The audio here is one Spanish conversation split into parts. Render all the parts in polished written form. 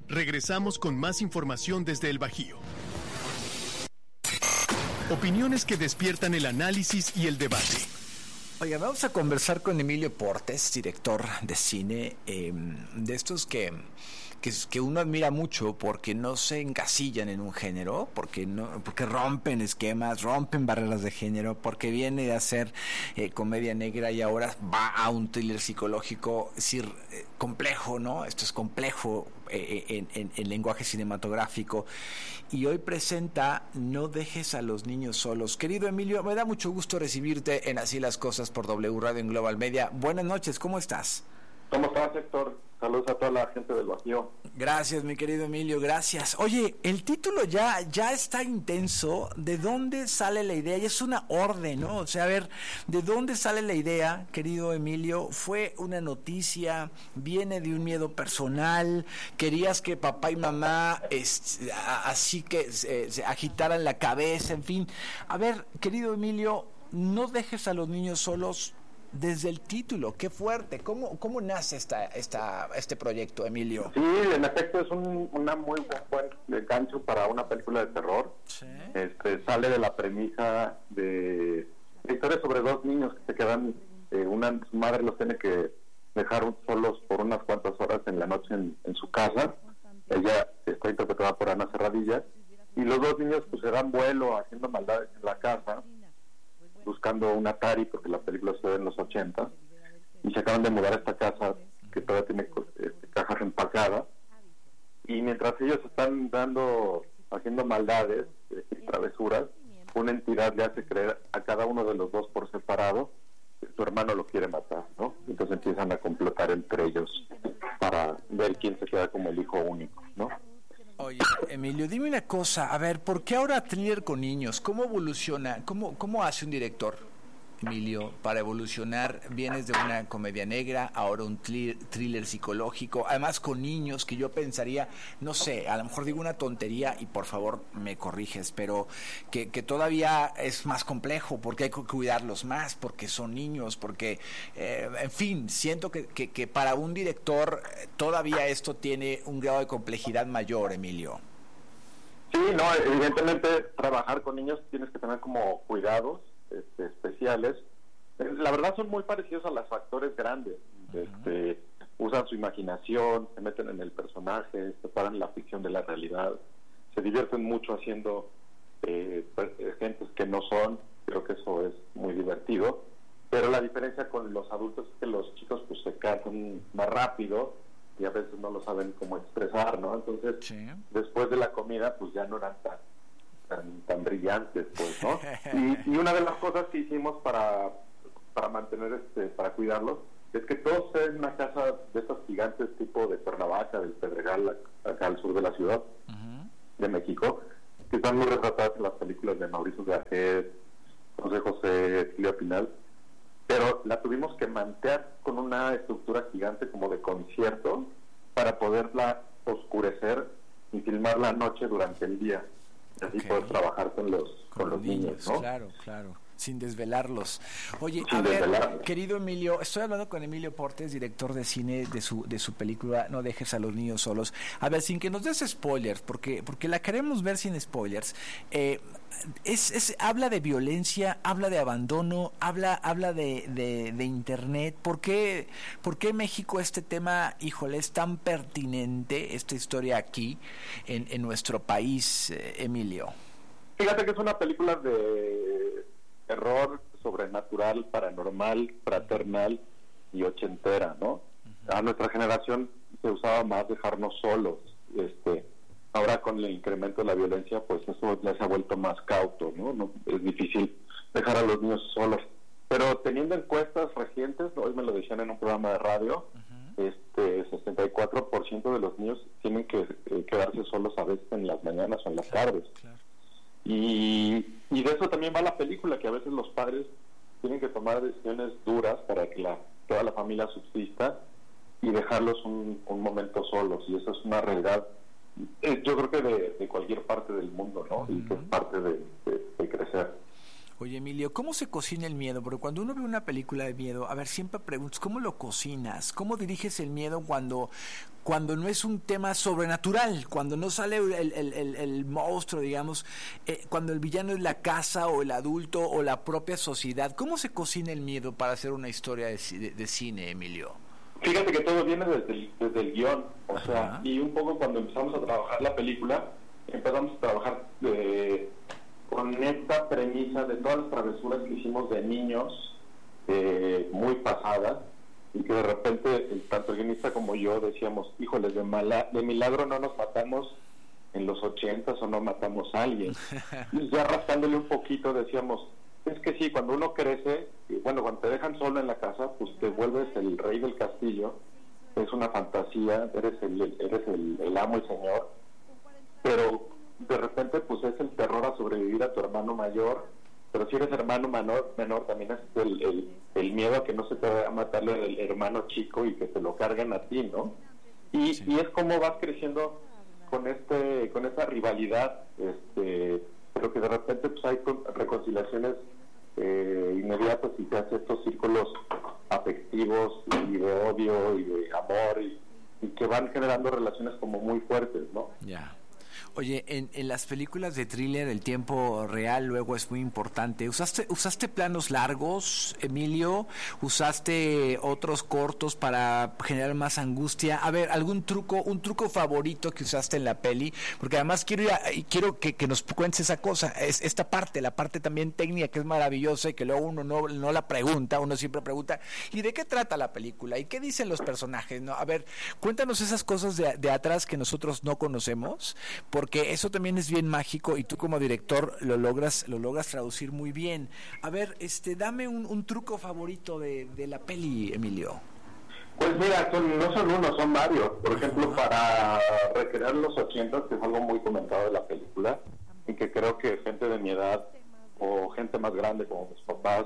Regresamos con más información desde el Bajío. Opiniones que despiertan el análisis y el debate. Oiga, vamos a conversar con Emilio Portes, director de cine, de estos que uno admira mucho porque no se encasillan en un género, porque rompen esquemas, rompen barreras de género, porque viene de hacer comedia negra y ahora va a un thriller psicológico, es decir, complejo, ¿no? Esto es complejo en lenguaje cinematográfico, y hoy presenta No dejes a los niños solos. Querido Emilio, me da mucho gusto recibirte en Así las Cosas por W Radio en Global Media. Buenas noches, ¿cómo estás? ¿Cómo estás, Héctor? Saludos a toda la gente del Bajío. Gracias, mi querido Emilio, gracias. Oye, el título ya está intenso. ¿De dónde sale la idea? Y es una orden, ¿no? O sea, a ver, ¿de dónde sale la idea, querido Emilio? ¿Fue una noticia? ¿Viene de un miedo personal? ¿Querías que papá y mamá así que se agitaran la cabeza? En fin. A ver, querido Emilio, no dejes a los niños solos. Desde el título, qué fuerte. ¿Cómo nace este proyecto, Emilio? Sí, en efecto es una muy buen gancho para una película de terror. Sí. Sale de la premisa de historia sobre dos niños que se quedan, su madre los tiene que dejar solos por unas cuantas horas en la noche en su casa. Ella está interpretada por Ana Serradilla, y los dos niños pues se dan vuelo haciendo maldades en la casa, buscando un Atari, porque la película se ve en los 80, y se acaban de mudar a esta casa que todavía tiene cajas empacadas, y mientras ellos están haciendo maldades y travesuras, una entidad le hace creer a cada uno de los dos por separado que su hermano lo quiere matar, ¿no? Entonces empiezan a complotar entre ellos para ver quién se queda como el hijo único, ¿no? Oye, Emilio, dime una cosa, a ver, ¿por qué ahora thriller con niños? ¿Cómo evoluciona? ¿Cómo hace un director, Emilio, para evolucionar? Vienes de una comedia negra, ahora un thriller psicológico, además con niños, que yo pensaría, no sé, a lo mejor digo una tontería y por favor me corriges, pero que todavía es más complejo porque hay que cuidarlos más, porque son niños, porque, en fin, siento que para un director todavía esto tiene un grado de complejidad mayor, Emilio. Sí, no, evidentemente trabajar con niños tienes que tener como cuidados especiales. La verdad son muy parecidos a los actores grandes. Usan su imaginación, se meten en el personaje, separan la ficción de la realidad, se divierten mucho haciendo gentes que no son. Creo que eso es muy divertido, pero la diferencia con los adultos es que los chicos pues se cansan más rápido y a veces no lo saben cómo expresar, ¿no? Entonces, sí, después de la comida pues ya no eran tan brillantes, pues, ¿no? Y una de las cosas que hicimos para mantener para cuidarlos es que todos estén en una casa de estas gigantes tipo de Cuernavaca, del Pedregal, acá al sur de la ciudad de México, que están muy retratadas en las películas de Mauricio Garcés, José José, Silvia Pinal, pero la tuvimos que mantener con una estructura gigante como de concierto para poderla oscurecer y filmar la noche durante el día. Así poder trabajar con los niños, ¿no? Claro, sin desvelarlos. Oye, a ver, querido Emilio, estoy hablando con Emilio Portes, director de cine de su película No dejes a los niños solos. A ver, sin que nos des spoilers, porque la queremos ver sin spoilers. Habla de violencia, habla de abandono, habla de internet. ¿Por qué México este tema, híjole, es tan pertinente, esta historia aquí en nuestro país, Emilio? Fíjate que es una película de terror sobrenatural, paranormal, fraternal y ochentera, ¿no? A nuestra generación se usaba más dejarnos solos. Ahora con el incremento de la violencia, pues eso ya se ha vuelto más cauto, ¿no? Es difícil dejar a los niños solos. Pero teniendo encuestas recientes, hoy me lo decían en un programa de radio, 64% de los niños tienen que quedarse solos a veces en las mañanas o en las tardes. Claro. Y de eso también va la película, que a veces los padres tienen que tomar decisiones duras para que toda la familia subsista y dejarlos un momento solos, y eso es una realidad, yo creo que de cualquier parte del mundo, ¿no? Y que es parte de crecer. Oye, Emilio, ¿cómo se cocina el miedo? Porque cuando uno ve una película de miedo, a ver, siempre preguntas, ¿cómo lo cocinas? ¿Cómo diriges el miedo cuando cuando no es un tema sobrenatural, cuando no sale el monstruo, digamos, cuando el villano es la casa o el adulto o la propia sociedad. ¿Cómo se cocina el miedo para hacer una historia de cine, Emilio? Fíjate que todo viene desde el guión, o sea, y un poco cuando empezamos a trabajar la película, empezamos a trabajar con esta premisa de todas las travesuras que hicimos de niños, muy pasadas, y que de repente tanto el guionista como yo decíamos, híjoles, de milagro no nos matamos en los 80s o no matamos a alguien. Y ya rascándole un poquito decíamos, es que sí, cuando uno crece, bueno, cuando te dejan solo en la casa, pues te vuelves el rey del castillo, es una fantasía, eres el amo y señor, pero de repente pues es el terror a sobrevivir a tu hermano mayor, pero si eres hermano menor también es el miedo a que no se te vaya a matar el hermano chico y que te lo carguen a ti, ¿no? Y es como vas creciendo con esta rivalidad, pero que de repente pues hay reconciliaciones inmediatas y te hace estos círculos afectivos y de odio y de amor y que van generando relaciones como muy fuertes, ¿no? Ya. Oye, en las películas de thriller el tiempo real luego es muy importante. ¿Usaste planos largos, Emilio? ¿Usaste otros cortos para generar más angustia? A ver, un truco favorito que usaste en la peli, porque además quiero que nos cuentes esa cosa, esta parte, la parte también técnica que es maravillosa y que luego uno no la pregunta, uno siempre pregunta, ¿y de qué trata la película? ¿Y qué dicen los personajes? ¿No? A ver, cuéntanos esas cosas de atrás que nosotros no conocemos, porque eso también es bien mágico y tú como director lo logras traducir muy bien. A ver, dame un truco favorito de la peli, Emilio. Pues mira, no son uno, son varios. Por ejemplo, para recrear los 80, que es algo muy comentado de la película, y que creo que gente de mi edad o gente más grande como mis papás,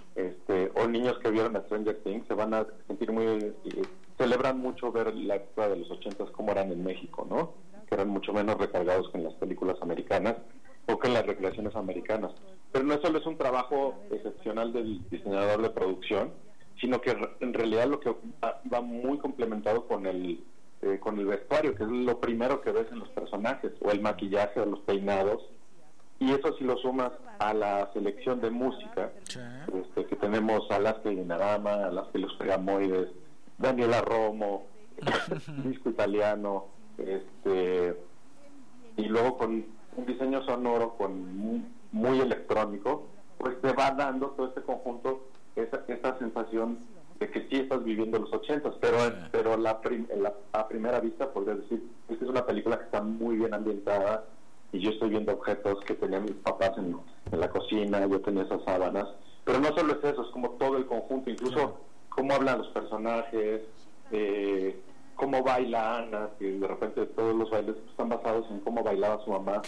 o niños que vieron a Stranger Things se van a sentir celebran mucho ver la época de los 80 como eran en México, ¿no? Que eran mucho menos recargados que en las películas americanas o que en las recreaciones americanas. Pero no solo es un trabajo excepcional del diseñador de producción, sino que en realidad lo que va muy complementado con el vestuario, que es lo primero que ves en los personajes, o el maquillaje o los peinados, y eso si lo sumas a la selección de música, que tenemos a Alaska y Dinarama, a las que los Pegamoides, Daniela Romo, disco italiano, y luego con un diseño sonoro muy electrónico, pues te va dando todo este conjunto esa sensación de que sí estás viviendo los 80s, pero a primera vista podrías decir, esta es una película que está muy bien ambientada y yo estoy viendo objetos que tenían mis papás en la cocina, yo tenía esas sábanas, pero no solo es eso, es como todo el conjunto, incluso cómo hablan los personajes, cómo baila Ana, que de repente todos los bailes están basados en cómo bailaba su mamá,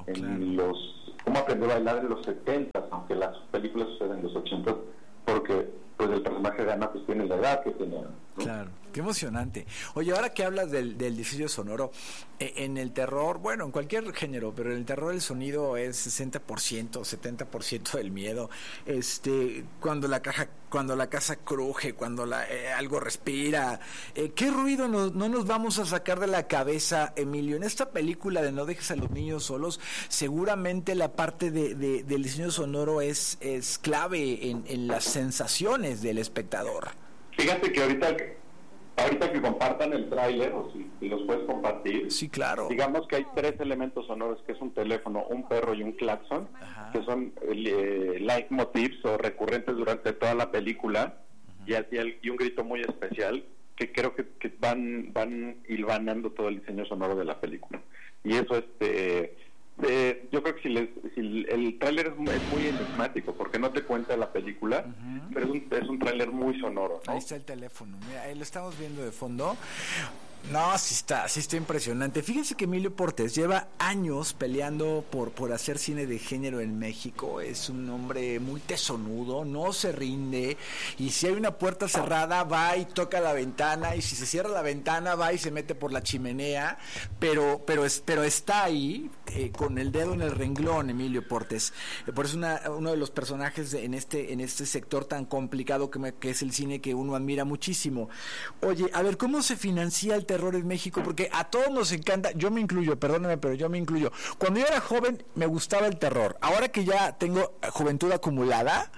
cómo aprendió a bailar en los 70, aunque las películas suceden en los 80, porque pues el personaje de Ana pues tiene la edad que tenía, ¿no? Claro, qué emocionante. Oye, ahora que hablas del diseño sonoro, en el terror, bueno, en cualquier género, pero en el terror el sonido es 60%, 70% del miedo. Cuando la casa cruje, cuando algo respira, ¿qué ruido no nos vamos a sacar de la cabeza, Emilio? En esta película de No dejes a los niños solos, seguramente la parte del diseño sonoro es clave en las sensaciones del espectador. Fíjate que ahorita que compartan el tráiler, o si los puedes compartir, sí, claro. Digamos que hay 3 elementos sonoros, que es un teléfono, un perro y un claxon, que son leitmotivs o recurrentes durante toda la película, y un grito muy especial, que creo que van hilvanando todo el diseño sonoro de la película. Y eso yo creo que si el tráiler es muy enigmático porque no te cuenta la película, pero es un tráiler muy sonoro, ¿no? Ahí está el teléfono, mira, ahí lo estamos viendo de fondo. No, sí está impresionante. Fíjense que Emilio Portes lleva años peleando por hacer cine de género en México. Es un hombre muy tesonudo, no se rinde, y si hay una puerta cerrada va y toca la ventana, y si se cierra la ventana va y se mete por la chimenea, pero está ahí con el dedo en el renglón, Emilio Portes. Por eso uno de los personajes en este sector tan complicado que es el cine, que uno admira muchísimo. Oye, a ver, ¿cómo se financia el terror en México? Porque a todos nos encanta, yo me incluyo, perdóname, pero yo me incluyo. Cuando yo era joven me gustaba el terror. Ahora que ya tengo juventud acumulada,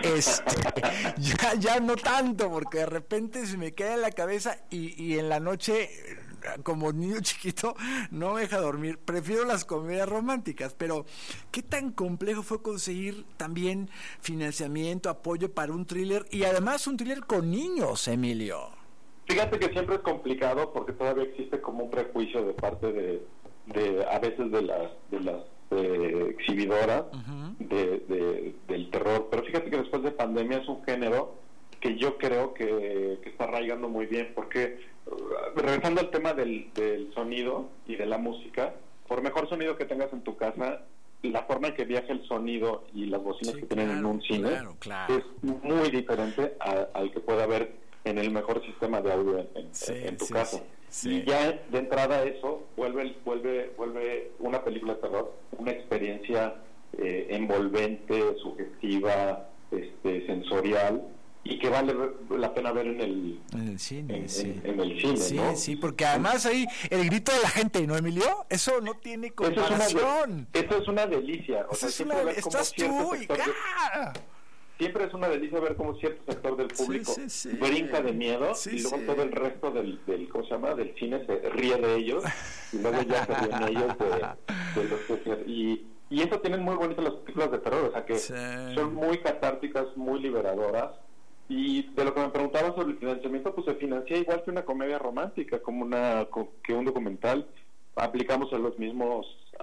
ya no tanto, porque de repente se me queda en la cabeza y en la noche, como niño chiquito, no me deja dormir. Prefiero las comedias románticas, pero ¿qué tan complejo fue conseguir también financiamiento, apoyo para un thriller, y además un thriller con niños, Emilio? Fíjate que siempre es complicado porque todavía existe como un prejuicio de parte de a veces de las exhibidoras del terror, pero fíjate que después de pandemia es un género que yo creo que está arraigando muy bien, porque regresando al tema del sonido y de la música, por mejor sonido que tengas en tu casa, la forma en que viaja el sonido y las bocinas que tienen en un cine es muy diferente al que puede haber en el mejor sistema de audio en tu casa. Y ya de entrada eso vuelve una película de terror una experiencia envolvente, sugestiva, sensorial, y que vale la pena ver en el cine, ¿no? Sí, porque además ahí el grito de la gente, ¿no, Emilio? Eso no tiene comparación. Eso es una delicia. O sea, estás tú y siempre es una delicia ver cómo cierto sector del público brinca de miedo y luego todo el resto del ¿cómo se llama? Del cine se ríe de ellos y luego ya se ríen ellos de los que y eso tienen muy bonitas las películas de terror, o sea que son muy catárticas, muy liberadoras. Y de lo que me preguntaba sobre el financiamiento, pues se financia igual que una comedia romántica, como que un documental. Aplicamos a los mismos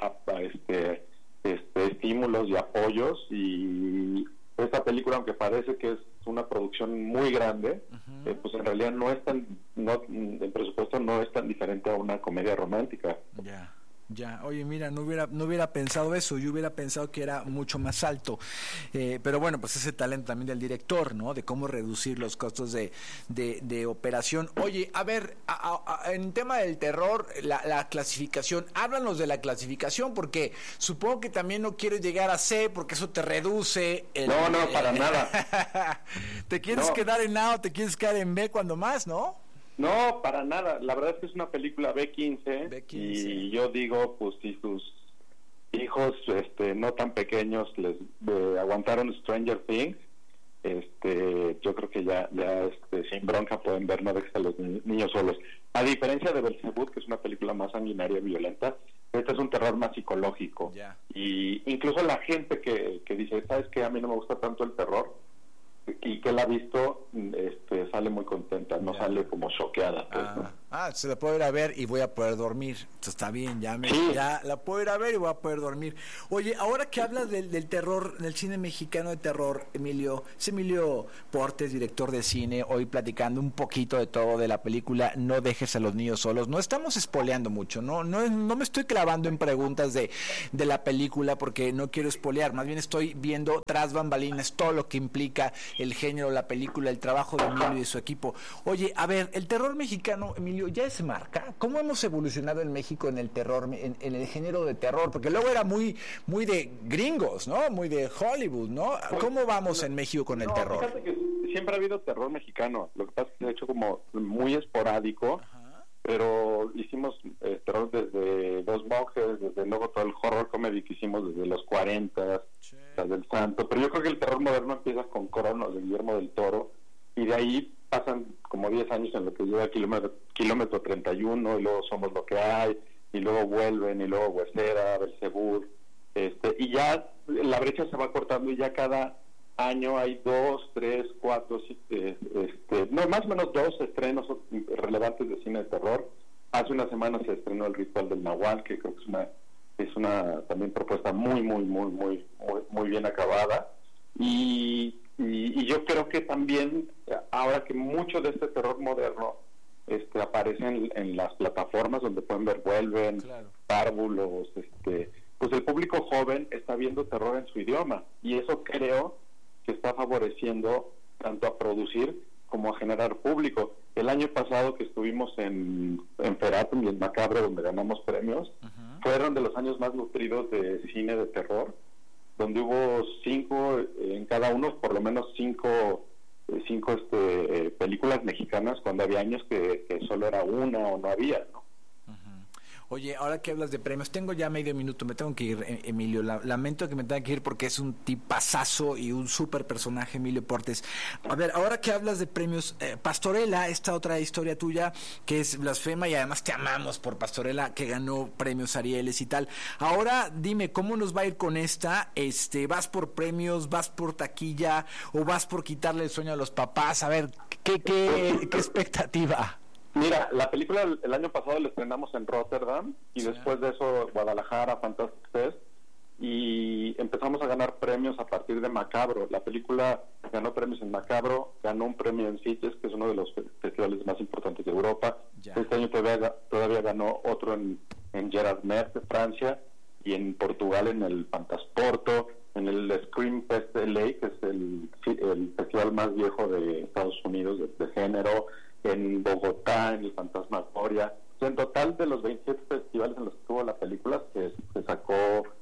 estímulos y apoyos, y esta película, aunque parece que es una producción muy grande, pues en realidad el presupuesto no es tan diferente a una comedia romántica. Ya, oye, mira, no hubiera pensado eso, yo hubiera pensado que era mucho más alto, pero bueno, pues ese talento también del director, ¿no? De cómo reducir los costos de operación. Oye, a ver, en tema del terror, la clasificación, háblanos de la clasificación, porque supongo que también no quieres llegar a C, porque eso te reduce. No, para nada. ¿Te quieres quedar en A o te quieres quedar en B cuando más, no? No, para nada. La verdad es que es una película B15, y yo digo, pues si sus hijos no tan pequeños les aguantaron Stranger Things, yo creo que ya sin bronca pueden ver, no dejes a los niños solos. A diferencia de Belzebú, que es una película más sanguinaria y violenta, este es un terror más psicológico. Y incluso la gente que dice, ¿sabes qué? A mí no me gusta tanto el terror, y que la ha visto, sale muy contenta, no sale como choqueada, pues, ¿no? Se la puedo ir a ver y voy a poder dormir. Entonces, está bien, ya la puedo ir a ver y voy a poder dormir. Oye, ahora que hablas del terror, del cine mexicano de terror, Emilio, es Emilio Portes, director de cine, hoy platicando un poquito de todo de la película No dejes a los niños solos. No estamos espoleando mucho, no me estoy clavando en preguntas de la película porque no quiero espolear, más bien estoy viendo tras bambalinas todo lo que implica el género, la película, el trabajo de Emilio y de su equipo. Oye, a ver, el terror mexicano, Emilio, ¿ya es marca? ¿Cómo hemos evolucionado en México en el terror, en el género de terror? Porque luego era muy de gringos, ¿no? Muy de Hollywood, ¿no? ¿Cómo vamos en México con el terror? Fíjate que siempre ha habido terror mexicano. Lo que pasa es que se ha hecho como muy esporádico, pero hicimos terror desde Dos Monjes, desde luego todo el horror comedy que hicimos desde los 40, las del Santo. Pero yo creo que el terror moderno empieza con Cronos de Guillermo del Toro, y de ahí pasan como 10 años en lo que llega Kilómetro 31, y luego Somos lo que hay, y luego Vuelven, y luego Huesera, Belzebú, y ya la brecha se va cortando, y ya cada año hay 2, 3, 4, más o menos 2 estrenos relevantes de cine de terror. Hace una semana se estrenó El Ritual del Nahual, que creo que es una también propuesta muy bien acabada, y yo creo que también ahora que mucho de este terror moderno aparece en las plataformas donde pueden ver Vuelven, Párvulos, pues el público joven está viendo terror en su idioma, y eso creo que está favoreciendo tanto a producir como a generar público. El año pasado que estuvimos en Feratum y en Macabre, donde ganamos premios, fueron de los años más nutridos de cine de terror, donde hubo 5 en cada uno, por lo menos 5 películas mexicanas cuando había años que solo era una o no había, ¿no? Oye, ahora que hablas de premios, tengo ya medio minuto, me tengo que ir, Emilio. Lamento que me tenga que ir porque es un tipazazo y un súper personaje, Emilio Portes. A ver, ahora que hablas de premios, Pastorela, esta otra historia tuya que es Blasfema, y además te amamos por Pastorela, que ganó premios Arieles y tal. Ahora dime, ¿cómo nos va a ir con esta? ¿Vas por premios, vas por taquilla o vas por quitarle el sueño a los papás? A ver, ¿qué expectativa? Mira, la película el año pasado la estrenamos en Rotterdam y después de eso Guadalajara, Fantastic Fest, y empezamos a ganar premios a partir de Macabro. La película ganó premios en Macabro, ganó un premio en Sitges, que es uno de los festivales más importantes de Europa. Este año todavía ganó otro en Gerard Mer de Francia, y en Portugal en el Fantasporto, en el Scream Fest LA, que es el festival más viejo de Estados Unidos de género, en Bogotá, en el Fantasmagoria. En total, de los 27 festivales en los que tuvo la película, se sacó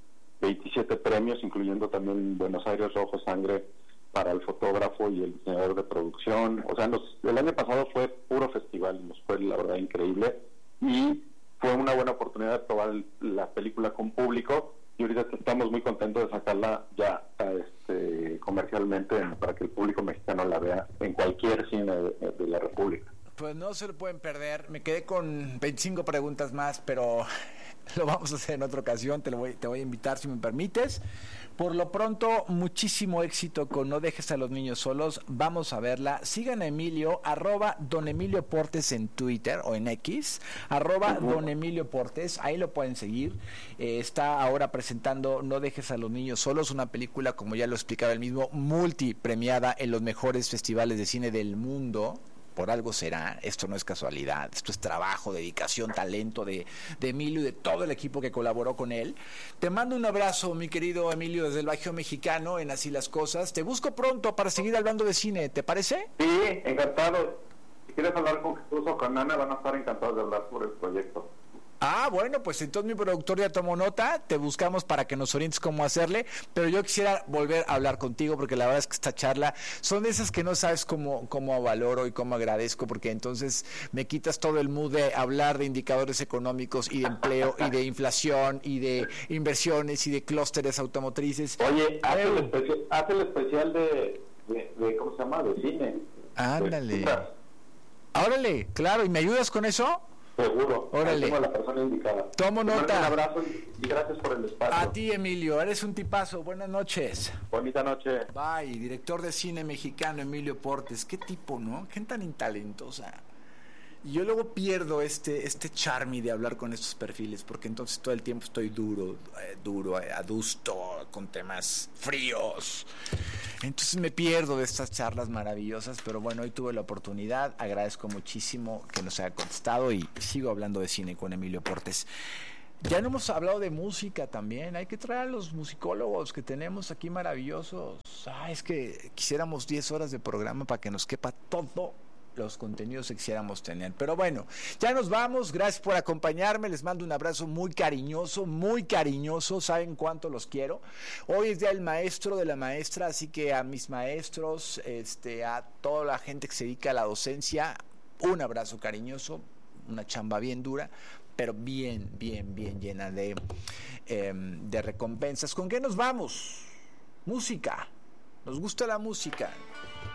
27 premios, incluyendo también Buenos Aires Rojo Sangre para el fotógrafo y el diseñador de producción. O sea, el año pasado fue puro festival, nos fue la verdad increíble, y fue una buena oportunidad de probar la película con público, y ahorita estamos muy contentos de sacarla ya comercialmente para que el público mexicano la vea en cualquier cine de la República. Pues no se lo pueden perder. Me quedé con 25 preguntas más, pero lo vamos a hacer en otra ocasión. Te voy a invitar si me permites. Por lo pronto, muchísimo éxito con No dejes a los niños solos. Vamos a verla. Sigan a Emilio, @Don Emilio Portes en Twitter o en X, @Don Emilio Portes. Ahí lo pueden seguir. Está ahora presentando No dejes a los niños solos, una película, como ya lo explicaba él mismo, multipremiada en los mejores festivales de cine del mundo. Por algo será, esto no es casualidad, esto es trabajo, dedicación, talento de Emilio y de todo el equipo que colaboró con él. Te mando un abrazo, mi querido Emilio, desde el Bajío Mexicano, en Así las Cosas. Te busco pronto para seguir hablando de cine, ¿te parece? Sí, encantado. Si quieres hablar con Jesús o con Ana, van a estar encantados de hablar sobre el proyecto. Ah, bueno, pues entonces mi productor ya tomó nota, te buscamos para que nos orientes cómo hacerle, pero yo quisiera volver a hablar contigo porque la verdad es que esta charla son de esas que no sabes cómo valoro y cómo agradezco, porque entonces me quitas todo el mood de hablar de indicadores económicos y de empleo y de inflación y de inversiones y de clústeres automotrices. Oye, haz el especial de ¿cómo se llama? De cine. Ándale. Órale, claro, ¿y me ayudas con eso? Seguro. Órale. Tengo la persona indicada. Tomo nota. Un abrazo y gracias por el espacio. A ti, Emilio, eres un tipazo. Buenas noches. Bonita noche. Bye. Director de cine mexicano, Emilio Portes. Qué tipo, ¿no? Gente tan talentosa. Y yo luego pierdo este charme de hablar con estos perfiles, porque entonces todo el tiempo estoy duro, adusto, con temas fríos. Entonces me pierdo de estas charlas maravillosas, pero bueno, hoy tuve la oportunidad, agradezco muchísimo que nos haya contestado y sigo hablando de cine con Emilio Portes. Ya no hemos hablado de música también, hay que traer a los musicólogos que tenemos aquí maravillosos. Es que quisiéramos 10 horas de programa para que nos quepa todo los contenidos que quisiéramos tener, pero bueno, ya nos vamos. Gracias por acompañarme, les mando un abrazo muy cariñoso, saben cuánto los quiero. Hoy es día del maestro, de la maestra, así que a mis maestros, a toda la gente que se dedica a la docencia, un abrazo cariñoso, una chamba bien dura, pero bien llena de recompensas. ¿Con qué nos vamos? Música, nos gusta la música.